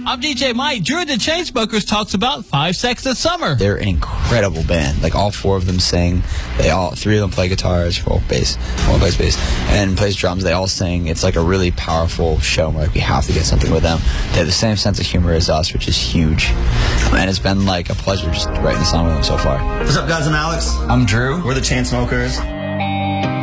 I'm DJ Mike. Drew the Chainsmokers talks about 5 Seconds of Summer. They're an incredible band. Like, all 4 of them sing. Three of them play guitars, well, bass. One plays bass and plays drums. They all sing. It's like a really powerful show. We're like, we have to get something with them. They have the same sense of humor as us, which is huge. And it's been like a pleasure just writing the song with them so far. What's up, guys? I'm Alex. I'm Drew. We're the Chainsmokers.